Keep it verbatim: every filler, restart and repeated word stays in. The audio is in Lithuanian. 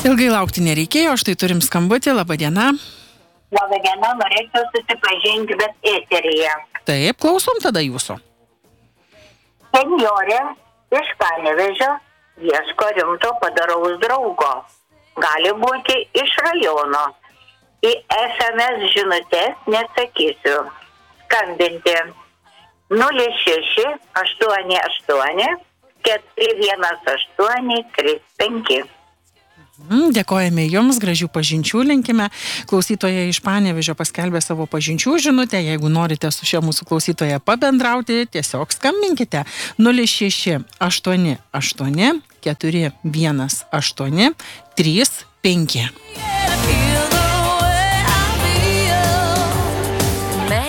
Ilgai laukti nereikėjo, štai turim skambutį, laba diena. Labą dieną, norėčiau susipažinti, bet eteryje. Taip, klausom tada jūsų. Senjorė iš Panevėžio ieško rimto padaraus draugo. Gali būti iš rajono. Į es em es žinutės nesakysiu. Skambinti nulis šeši aštuoni aštuoni keturi vienas aštuoni trys penki. Dėkojame jums, gražių pažinčių linkime. Klausytoja iš Panevėžio paskelbė savo pažinčių žinutę. Jeigu norite su šia mūsų klausytoja pabendrauti, tiesiog skambinkite nulis šeši aštuoni aštuoni keturi vienas aštuoni trys penki.